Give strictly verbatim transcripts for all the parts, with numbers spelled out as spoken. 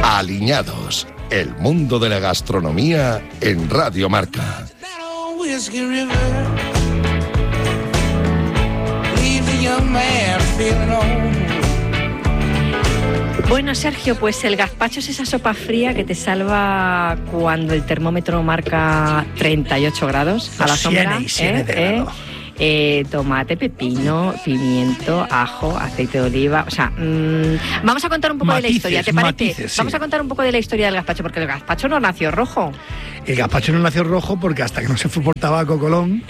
Aliñados, el mundo de la gastronomía en Radio Marca. Bueno, Sergio, pues el gazpacho es esa sopa fría que te salva cuando el termómetro marca treinta y ocho grados a la sombra. Y siete de grado. Eh, tomate, pepino, pimiento, ajo, aceite de oliva. O sea, mmm, vamos a contar un poco matices, de la historia, ¿te parece? Matices, sí. Vamos a contar un poco de la historia del gazpacho, porque el gazpacho no nació rojo. El gazpacho no nació rojo porque hasta que no se fue por tabaco Colón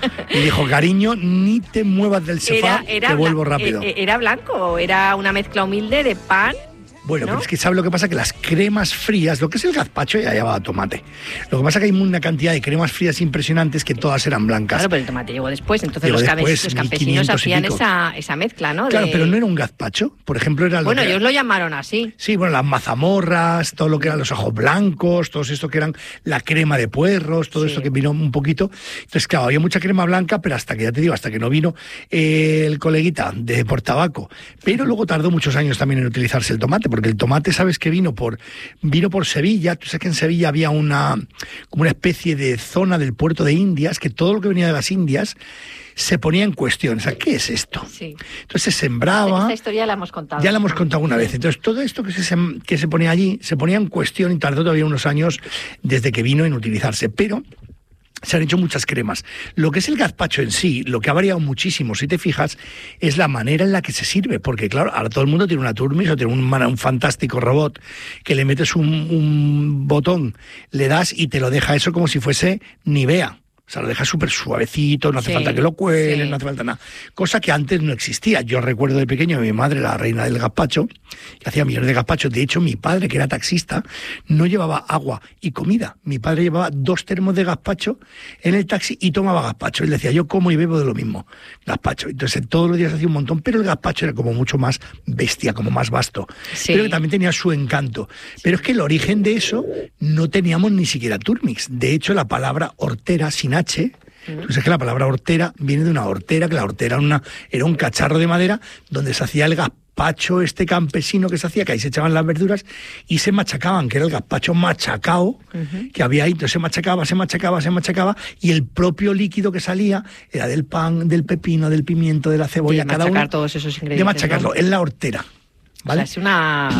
y dijo, cariño, ni te muevas del sofá, era, era que vuelvo blan- rápido. eh, Era blanco, era una mezcla humilde de pan. Bueno, ¿no? pero es que ¿sabes lo que pasa? Que las cremas frías, lo que es el gazpacho ya llevaba tomate. Lo que pasa es que hay una cantidad de cremas frías impresionantes que todas eran blancas. Claro, pero el tomate llegó después, entonces Llegó los, cabe- después, los mil campesinos quinientos y hacían pico. esa, esa mezcla, ¿no? Claro, De- pero no era un gazpacho. Por ejemplo, era lo Bueno, que- ellos lo llamaron así. Sí, bueno, las mazamorras, todo lo que eran los ajos blancos, todo esto que eran la crema de puerros, todo Sí. esto que vino un poquito. Entonces, claro, había mucha crema blanca, pero hasta que, ya te digo, hasta que no vino eh, el coleguita de Portabaco. Pero luego tardó muchos años también en utilizarse el tomate, porque el tomate, sabes que vino por vino por Sevilla. Tú sabes que en Sevilla había una como una especie de zona del puerto de Indias, que todo lo que venía de las Indias se ponía en cuestión. O sea, ¿qué es esto? Sí. Entonces se sembraba. Esta historia la hemos contado. Ya la hemos contado una vez. Entonces, todo esto que se, sem- que se ponía allí, se ponía en cuestión y tardó todavía unos años desde que vino en utilizarse. Pero se han hecho muchas cremas. Lo que es el gazpacho en sí, lo que ha variado muchísimo, si te fijas, es la manera en la que se sirve. Porque, claro, ahora todo el mundo tiene una Turmis o tiene un, man- un fantástico robot que le metes un, un botón, le das y te lo deja eso como si fuese Nivea. O sea, lo deja súper suavecito, no hace Sí, falta que lo cuelen, sí. no hace falta nada. Cosa que antes no existía. Yo recuerdo de pequeño a mi madre, la reina del gazpacho, que hacía millones de gazpachos. De hecho, mi padre, que era taxista, no llevaba agua y comida. Mi padre llevaba dos termos de gazpacho en el taxi y tomaba gazpacho. Él decía, yo como y bebo de lo mismo, gazpacho. Entonces, todos los días hacía un montón, pero el gazpacho era como mucho más bestia, como más vasto. Sí. Pero que también tenía su encanto. Pero es que el origen de eso no teníamos ni siquiera Turmix. De hecho, la palabra hortera, sin H, pues es que la palabra hortera viene de una hortera, que la hortera era, una, era un cacharro de madera donde se hacía el gazpacho este campesino que se hacía, que ahí se echaban las verduras y se machacaban, que era el gazpacho machacao uh-huh. que había ahí. Entonces se machacaba, se machacaba, se machacaba y el propio líquido que salía era del pan, del pepino, del pimiento, de la cebolla, de cada machacar uno. todos esos ingredientes. De machacarlo, ¿no? es la hortera. ¿Vale? O sea, es una...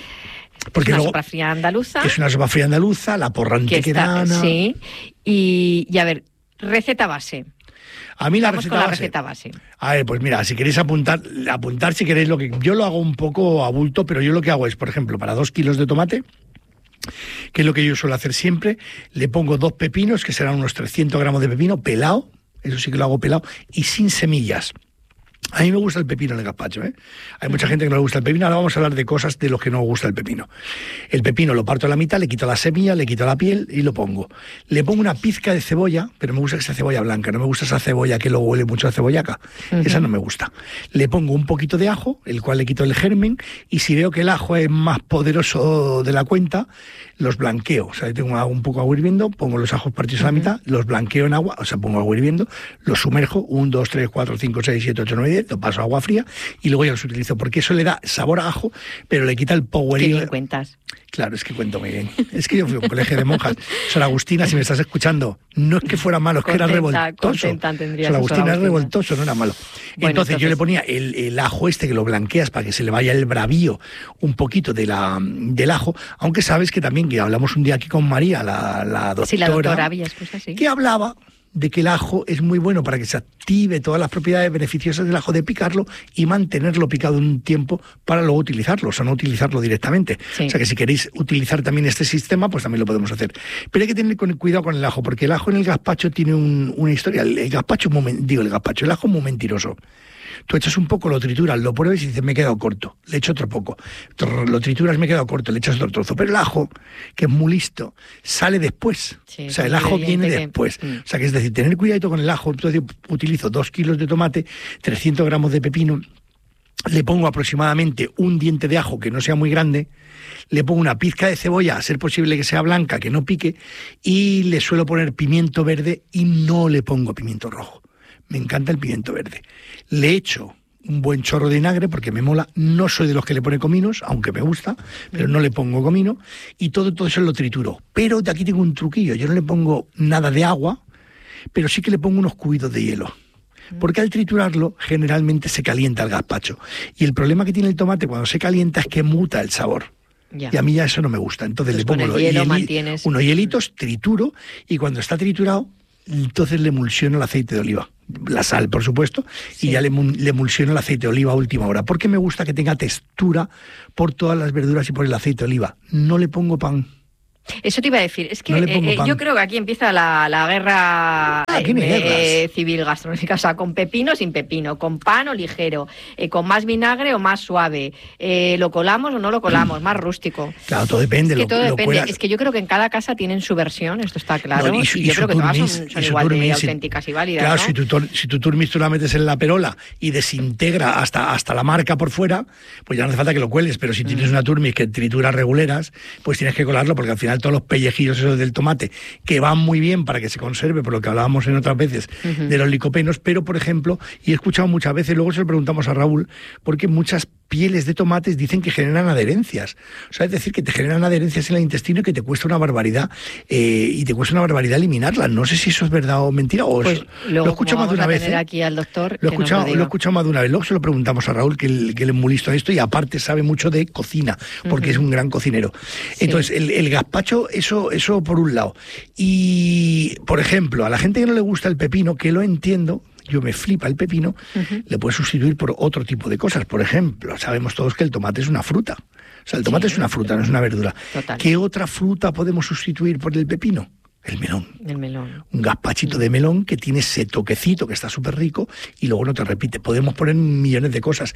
Porque es una luego, sopa fría andaluza. Es una sopa fría andaluza, la porra antequerana. Sí, y, y a ver, receta base. A mí la Vamos receta, con la base. receta base. A ver, pues mira, si queréis apuntar, apuntar si queréis lo que... Yo lo hago un poco a bulto, pero yo lo que hago es, por ejemplo, para dos kilos de tomate, que es lo que yo suelo hacer siempre, le pongo dos pepinos, que serán unos trescientos gramos de pepino, pelado, eso sí que lo hago pelado, y sin semillas. A mí me gusta el pepino en el gazpacho, ¿eh? Hay mucha gente que no le gusta el pepino. Ahora vamos a hablar de cosas de los que no gusta el pepino. El pepino lo parto a la mitad, le quito la semilla, le quito la piel y lo pongo. Le pongo una pizca de cebolla, pero me gusta que sea cebolla blanca, no me gusta esa cebolla que luego huele mucho a cebollaca. Uh-huh. Esa no me gusta. Le pongo un poquito de ajo, el cual le quito el germen, y si veo que el ajo es más poderoso de la cuenta, los blanqueo. O sea, tengo un poco de agua hirviendo, pongo los ajos partidos uh-huh. a la mitad, los blanqueo en agua, o sea, pongo agua hirviendo, los sumerjo, un, dos, tres, cuatro, cinco, seis, siete, ocho, nueve, diez, lo paso a agua fría y luego ya los utilizo, porque eso le da sabor a ajo, pero le quita el power. ¿Qué bien cuentas? Claro, es que cuento muy bien. Es que yo fui a un colegio de monjas. Sor Agustina, si me estás escuchando, no es que fuera malo, es que era revoltoso. Sor Agustina es revoltoso, no era malo. Bueno, entonces, entonces yo le ponía el, el ajo este, que lo blanqueas para que se le vaya el bravío un poquito de la, del ajo, aunque sabes que también, que hablamos un día aquí con María, la, la doctora, sí, la doctora Villascusa, sí. que hablaba de que el ajo es muy bueno para que se active todas las propiedades beneficiosas del ajo, de picarlo y mantenerlo picado un tiempo para luego utilizarlo, o sea, no utilizarlo directamente. Sí. O sea, que si queréis utilizar también este sistema, pues también lo podemos hacer. Pero hay que tener cuidado con el ajo, porque el ajo en el gazpacho tiene un, una historia. El, el gazpacho, digo el gazpacho, el ajo es muy mentiroso. Tú echas un poco, lo trituras, lo pruebas y dices, me he quedado corto, le echo otro poco. Lo trituras, me he quedado corto, le echas otro trozo. Pero el ajo, que es muy listo, sale después. Sí, o sea, el ajo viene que... después. Mm. O sea, que es decir, tener cuidado con el ajo. Entonces utilizo dos kilos de tomate, trescientos gramos de pepino, le pongo aproximadamente un diente de ajo que no sea muy grande, le pongo una pizca de cebolla, a ser posible que sea blanca, que no pique, y le suelo poner pimiento verde y no le pongo pimiento rojo. Me encanta el pimiento verde. Le echo un buen chorro de vinagre porque me mola. No soy de los que le pone cominos, aunque me gusta, pero no le pongo comino. Y todo, todo eso lo trituro. Pero de aquí tengo un truquillo. Yo no le pongo nada de agua, pero sí que le pongo unos cubitos de hielo. Porque al triturarlo, generalmente se calienta el gazpacho. Y el problema que tiene el tomate cuando se calienta es que muta el sabor. Ya. Y a mí ya eso no me gusta. Entonces, entonces le pongo los hielo, hieli- unos hielitos, trituro, y cuando está triturado, entonces le emulsiono el aceite de oliva. La sal, por supuesto, sí. Y ya le, le emulsiono el aceite de oliva a última hora. Porque me gusta que tenga textura por todas las verduras y por el aceite de oliva. No le pongo pan. Eso te iba a decir, es que no eh, yo creo que aquí empieza la, la guerra ah, eh, civil gastronómica, o sea, con pepino o sin pepino, con pan o ligero, eh, con más vinagre o más suave, eh, lo colamos o no lo colamos, más rústico. Claro, todo depende. Es que lo, todo lo depende, cuelas. Es que yo creo que en cada casa tienen su versión, esto está claro, no, y, su, y y yo creo que todas turmis, son, son y igual turmis, de si, auténticas y válidas, claro, ¿no? si tu, si tu turmis tú la metes en la perola y desintegra hasta, hasta la marca por fuera, pues ya no hace falta que lo cueles, pero si mm. tienes una turmis que tritura reguleras, pues tienes que colarlo, porque al final todos los pellejillos esos del tomate, que van muy bien para que se conserve, por lo que hablábamos en otras veces, uh-huh. de los licopenos, pero, por ejemplo, y he escuchado muchas veces, luego se lo preguntamos a Raúl, porque muchas pieles de tomates dicen que generan adherencias. O sea, es decir, que te generan adherencias en el intestino y que te cuesta una barbaridad, eh, y te cuesta una barbaridad eliminarlas. No sé si eso es verdad o mentira, o pues eso, luego, lo he escuchado más de una vez. ¿eh? Aquí al doctor lo he escuchado, lo, lo he escuchado más de una vez. Luego se lo preguntamos a Raúl, que él, que él es muy listo en esto y aparte sabe mucho de cocina, porque uh-huh. es un gran cocinero. Sí. Entonces, el, el gazpacho, eso, eso por un lado. Y, por ejemplo, a la gente que no le gusta el pepino, que lo entiendo, yo me flipa el pepino, uh-huh. le puedes sustituir por otro tipo de cosas. Por ejemplo, sabemos todos que el tomate es una fruta. O sea, el tomate sí, es una fruta, no es una verdura. Total. ¿Qué otra fruta podemos sustituir por el pepino? El melón. El melón. Un gazpachito de melón que tiene ese toquecito que está súper rico y luego no te repite. Podemos poner millones de cosas.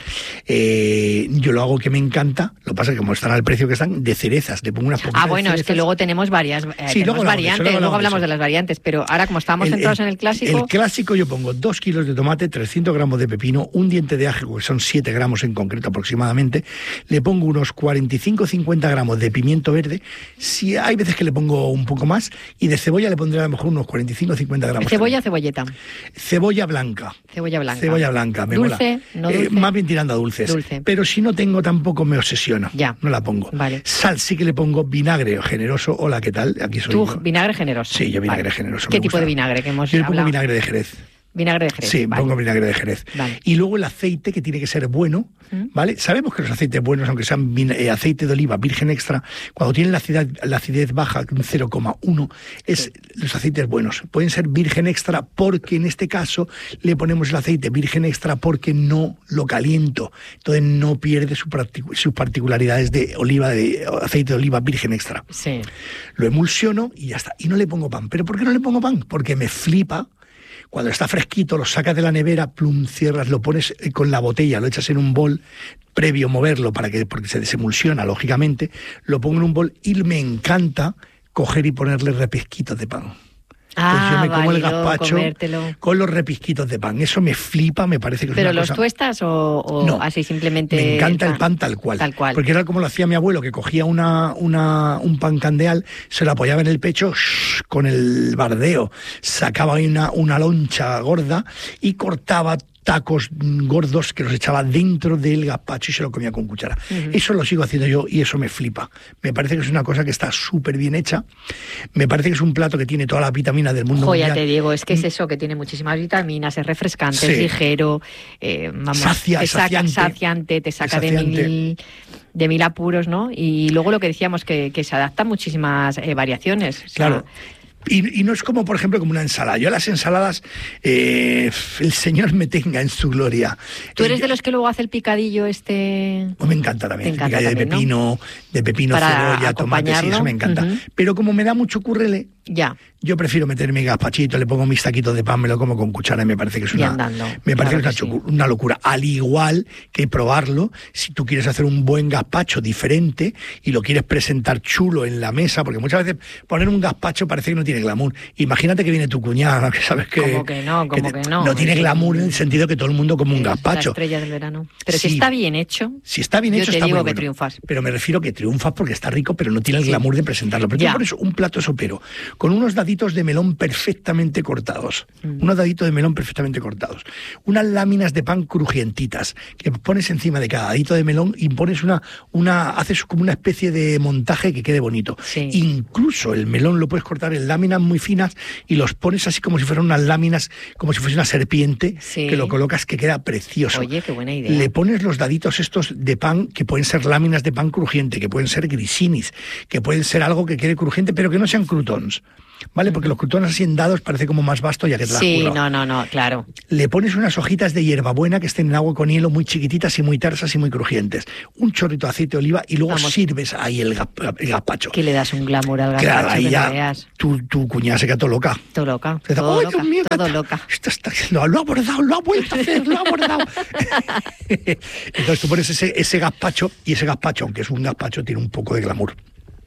Eh, yo lo hago que me encanta, lo que pasa es que como están al precio que están, de cerezas. Le pongo unas poquitas Ah, bueno, es que luego tenemos varias eh, sí, tenemos luego variantes, luego, luego hablamos de, de las variantes, pero ahora como estábamos el, centrados el, en el clásico... El clásico yo pongo dos kilos de tomate, trescientos gramos de pepino, un diente de ajo, que son siete gramos en concreto aproximadamente, le pongo unos cuarenta y cinco a cincuenta gramos de pimiento verde, si hay veces que le pongo un poco más, y de cebolla le pondré a lo mejor unos cuarenta y cinco a cincuenta gramos. ¿Cebolla o cebolleta? Cebolla blanca. Cebolla blanca. Cebolla blanca, me ¿Dulce? mola. ¿No dulce? Eh, más bien tirando a dulces. Dulce. Pero si no tengo tampoco me obsesiono. Ya. No la pongo. Vale. Sal sí que le pongo, vinagre generoso. Hola, ¿qué tal? Aquí soy. ¿Tú yo. vinagre generoso? Sí, yo vinagre vale. generoso. ¿Qué me tipo gusta. de vinagre que hemos Yo le pongo hablado? vinagre de Jerez. Vinagre de Jerez. Sí, vale. pongo vinagre de Jerez. Vale. Y luego el aceite, que tiene que ser bueno, ¿Mm? ¿vale? Sabemos que los aceites buenos, aunque sean eh, aceite de oliva virgen extra, cuando tienen la acidez, la acidez baja, un cero coma uno, es sí. los aceites buenos. Pueden ser virgen extra porque en este caso le ponemos el aceite virgen extra porque no lo caliento. Entonces no pierde su partic- sus particularidades de oliva, de aceite de oliva virgen extra. Sí. Lo emulsiono y ya está. Y no le pongo pan. ¿Pero por qué no le pongo pan? Porque me flipa. Cuando está fresquito, lo sacas de la nevera, plum, cierras, lo pones con la botella, lo echas en un bol, previo moverlo para que, porque se desemulsiona, lógicamente, lo pongo en un bol y me encanta coger y ponerle repisquitos de pan. Entonces ah, yo me como válido, el gazpacho comértelo. Con los repisquitos de pan. Eso me flipa, me parece que es ¿Pero una los cosa... tuestas o, o no, así simplemente...? Me encanta el pan, el pan tal cual. Tal cual. Porque era como lo hacía mi abuelo, que cogía una, una, un pan candeal, se lo apoyaba en el pecho shh, con el bardeo, sacaba ahí una, una loncha gorda y cortaba tacos gordos que los echaba dentro del gazpacho y se lo comía con cuchara. Uh-huh. Eso lo sigo haciendo yo y eso me flipa. Me parece que es una cosa que está súper bien hecha. Me parece que es un plato que tiene todas las vitaminas del mundo mundial. mundial. Ya te digo, es que es eso, que tiene muchísimas vitaminas, es refrescante, sí. es ligero, eh, vamos, Sacia, te saca, saciante, saciante, te saca saciante. de mil... de mil apuros, ¿no? Y luego lo que decíamos, que, que se adaptan muchísimas eh, variaciones. O sea, claro. Y, y no es como, por ejemplo, como una ensalada. Yo las ensaladas, eh, el Señor me tenga en su gloria. ¿Tú eres eh, de los que luego hace el picadillo este...? Pues me encanta también, encanta el picadillo también, de pepino, ¿no? de pepino, Para cebolla, tomate, sí, eso me encanta. Uh-huh. Pero como me da mucho currele, ya. yo prefiero meterme mi gazpachito, le pongo mis taquitos de pan, me lo como con cuchara y me parece que es una, andando, me parece claro que es una, sí. una locura. Al igual que probarlo, si tú quieres hacer un buen gazpacho diferente y lo quieres presentar chulo en la mesa, porque muchas veces poner un gazpacho parece que no tiene glamour. Imagínate que viene tu cuñada, que sabes que... Como que no, como que, que no. No tiene glamour en el sentido que todo el mundo come un gazpacho. La estrella del verano. Pero sí. si está bien hecho, si está bien yo hecho, te está digo muy que bueno. triunfas. Pero me refiero que triunfas porque está rico, pero no tiene el glamour sí. de presentarlo. Pero yo por eso un plato sopero con unos daditos de melón perfectamente cortados, mm. unos daditos de melón perfectamente cortados, unas láminas de pan crujientitas que pones encima de cada dadito de melón y pones una, una haces como una especie de montaje que quede bonito. Sí. Incluso el melón lo puedes cortar en láminas muy finas y los pones así como si fueran unas láminas, como si fuese una serpiente, sí. que lo colocas que queda precioso. Oye, qué buena idea. Le pones los daditos estos de pan, que pueden ser láminas de pan crujiente, que pueden ser grisinis, que pueden ser algo que quede crujiente, pero que no sean croutons, ¿vale? Porque los croutons así en dados parece como más vasto ya que te la Sí, no, no, no, claro. Le pones unas hojitas de hierbabuena que estén en agua con hielo, muy chiquititas y muy tersas y muy crujientes. Un chorrito de aceite de oliva y luego Vamos. sirves ahí el, el gazpacho. Que le das un glamour al gazpacho. Claro, ahí que ya no veas. Tu, tu cuñada se queda todo loca. Todo loca. Se todo ¡Ay, loca, Dios mío! Todo está, loca. Esto está, lo, lo ha abordado, lo ha vuelto a hacer, lo ha abordado. Entonces tú pones ese, ese gazpacho y ese gazpacho, aunque es un gazpacho, tiene un poco de glamour.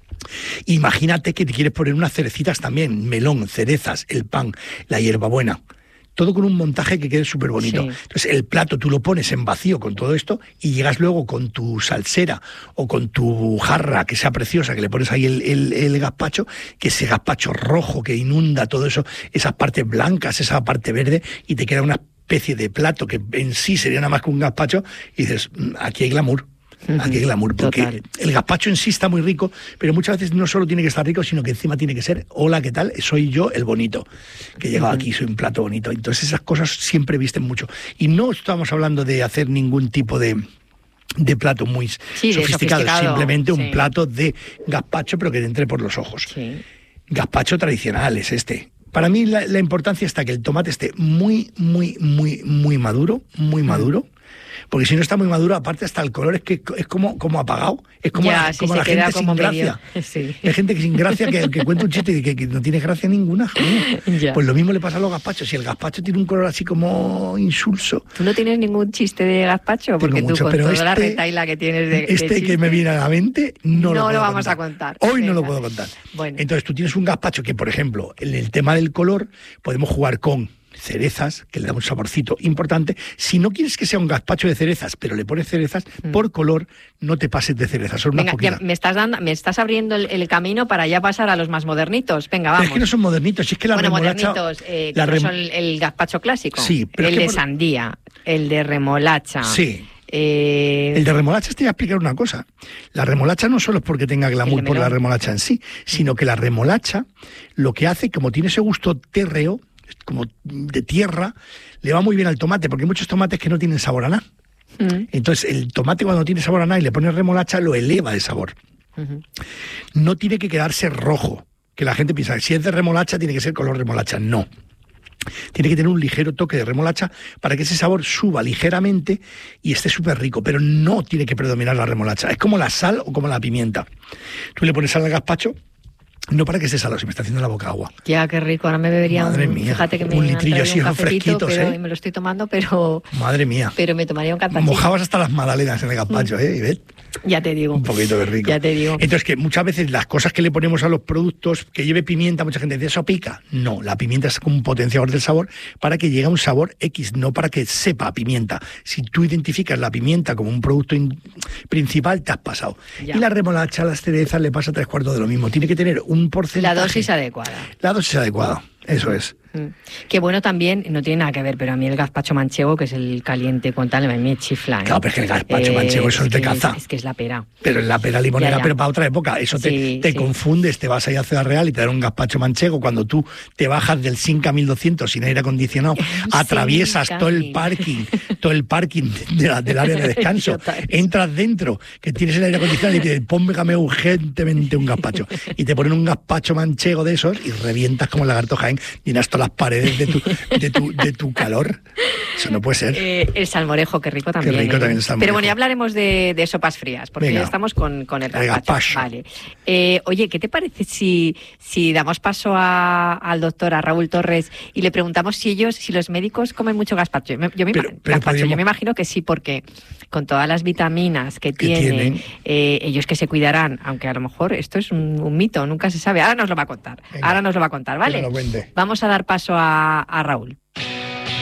Imagínate que te quieres poner unas cerecitas también, melón, cerezas, el pan, la hierbabuena, todo con un montaje que quede súper bonito. Sí. Entonces el plato tú lo pones en vacío con todo esto y llegas luego con tu salsera o con tu jarra que sea preciosa, que le pones ahí el, el, el gazpacho, que ese gazpacho rojo que inunda todo eso, esas partes blancas, esa parte verde, y te queda una especie de plato que en sí sería nada más que un gazpacho y dices, aquí hay glamour. Aquí hay glamour, porque Total. el gazpacho en sí está muy rico, pero muchas veces no solo tiene que estar rico, sino que encima tiene que ser, hola, ¿qué tal? Soy yo el bonito, que he llegado uh-huh. aquí, soy un plato bonito. Entonces esas cosas siempre visten mucho. Y no estamos hablando de hacer ningún tipo de... de plato muy sí, sofisticado, sofisticado, simplemente sí. un plato de gazpacho, pero que te entre por los ojos. Sí. Gazpacho tradicional es este. Para mí la, la importancia está que el tomate esté muy, muy, muy, muy maduro, muy maduro. Mm. Porque si no está muy maduro, aparte hasta el color es que es como, como apagado, es como ya, la, sí, como la gente como sin medio. gracia. Sí. Hay gente que sin gracia que, que cuenta un chiste y que, que no tiene gracia ninguna. Pues lo mismo le pasa a los gazpachos. Si el gazpacho tiene un color así como insulso. ¿Tú no tienes ningún chiste de gazpacho? Porque mucho, tú con pero toda este, la retaila que tienes de Este de que me viene a la mente no, no lo, lo vamos contar. a contar. Hoy Venga. no lo puedo contar. Bueno. Entonces tú tienes un gazpacho que, por ejemplo, en el tema del color podemos jugar con cerezas, que le da un saborcito importante. Si no quieres que sea un gazpacho de cerezas, pero le pones cerezas, mm. por color, no te pases de cerezas. Son Venga, una ya me estás dando, me estás abriendo el, el camino para ya pasar a los más modernitos. Venga, vamos. Pero es que no son modernitos, si es que la bueno, remolacha... modernitos, eh, la que rem... no son el, el gazpacho clásico. Sí, pero el es que de por... sandía, el de remolacha. Sí. Eh... El de remolacha, te voy a explicar una cosa. La remolacha no solo es porque tenga glamour por la remolacha en sí, sino que la remolacha lo que hace, como tiene ese gusto térreo, como de tierra, le va muy bien al tomate, porque hay muchos tomates que no tienen sabor a nada. Mm. Entonces, el tomate cuando tiene sabor a nada y le pones remolacha, lo eleva de sabor. Uh-huh. No tiene que quedarse rojo, que la gente piensa, si es de remolacha, tiene que ser color remolacha. No. Tiene que tener un ligero toque de remolacha para que ese sabor suba ligeramente y esté súper rico, pero no tiene que predominar la remolacha. Es como la sal o como la pimienta. Tú le pones sal al gazpacho, no para que esté salado, se me está haciendo la boca agua. Ya, qué rico, ahora me bebería Madre un, mía, fíjate que me un litrillo así, un fresquitos, pero, ¿eh? Me lo estoy tomando, pero... Madre mía. Pero me tomaría un cantachín. Mojabas hasta las magdalenas en el gazpacho, mm. ¿eh, Ivette? Ya te digo. Un poquito de rico. Ya te digo. Entonces, que muchas veces las cosas que le ponemos a los productos, que lleve pimienta, mucha gente dice, ¿eso pica? No, la pimienta es como un potenciador del sabor para que llegue a un sabor X, no para que sepa a pimienta. Si tú identificas la pimienta como un producto in- principal, te has pasado. Ya. Y la remolacha, las cerezas, le pasa tres cuartos de lo mismo. Tiene que tener un porcentaje... La dosis adecuada. La dosis adecuada, eso es. Mm. Que bueno también, no tiene nada que ver, pero a mí el gazpacho manchego, que es el caliente con tal, a mí me chifla. ¿eh? Claro, pero es que el gazpacho eh, manchego eso es de caza. Es, es que es la pera. Pero es la pera limonera, ya, ya. pero para otra época. Eso te, sí, te sí. confundes, te vas allá a Ciudad Real y te dan un gazpacho manchego. Cuando tú te bajas del Simca mil doscientos sin aire acondicionado, atraviesas todo el parking, todo el parking de la, del área de descanso, entras dentro, que tienes el aire acondicionado y te dicen, póngame urgentemente un gazpacho. Y te ponen un gazpacho manchego de esos y revientas como el lagarto Jaén, llenas todas las paredes de tu, de tu, de tu calor. Eso no puede ser. Eh, el salmorejo, qué rico también. Qué rico eh. también el salmorejo. Pero bueno, ya hablaremos de, de sopas frías, porque Venga. ya estamos con, con el gazpacho. El gazpacho. Vale. Eh, oye, ¿qué te parece si, si damos paso a, al doctor, a Raúl Torres, y le preguntamos si ellos, si los médicos comen mucho gazpacho? Yo me, yo me, pero, ima- pero gazpacho, podríamos... yo me imagino que sí, porque con todas las vitaminas que, que tiene, tienen, eh, ellos que se cuidarán, aunque a lo mejor esto es un, un mito, nunca se sabe. Ahora nos lo va a contar. Venga, Ahora nos lo va a contar, ¿vale? que me lo cuente. Vamos a dar paso a, a Raúl.